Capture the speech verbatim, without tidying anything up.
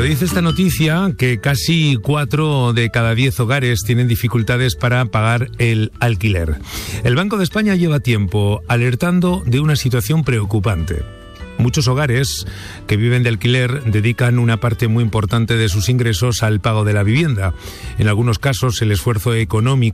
dice esta noticia que casi cuatro de cada diez hogares tienen dificultades para pagar el alquiler. El Banco de España lleva tiempo alertando de una situación preocupante. Muchos hogares que viven de alquiler dedican una parte muy importante de sus ingresos al pago de la vivienda. En algunos casos, el esfuerzo económico